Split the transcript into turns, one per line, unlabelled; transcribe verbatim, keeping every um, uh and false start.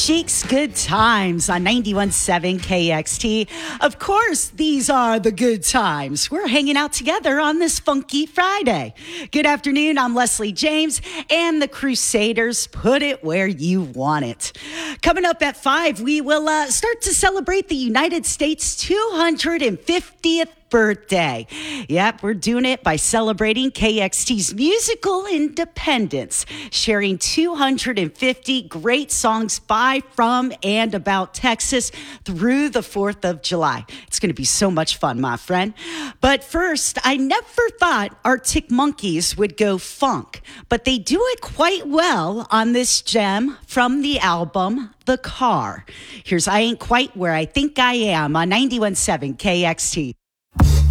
Chic's Good Times on ninety-one point seven K X T. Of course, these are the good times. We're hanging out together on this funky Friday. Good afternoon. I'm Leslie James, and the Crusaders put it where you want it. Coming up at five, we will uh, start to celebrate the United States' two hundred fiftieth birthday. Yep, we're doing it by celebrating K X T's musical independence, sharing two hundred fifty great songs by, from, and about Texas through the fourth of July. It's going to be so much fun, my friend. But first, I never thought Arctic Monkeys would go funk, but they do it quite well on this gem from the album The Car. Here's I Ain't Quite Where I Think I Am on ninety-one point seven K X T.